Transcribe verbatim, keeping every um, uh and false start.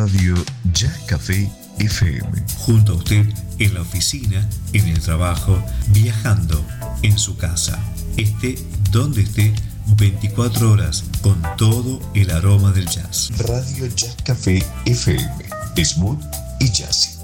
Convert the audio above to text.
Radio Jazz Café F M. Junto a usted en la oficina, en el trabajo, viajando, en su casa. Esté donde esté, veinticuatro horas con todo el aroma del jazz. Radio Jazz Café F M. Smooth y jazzy.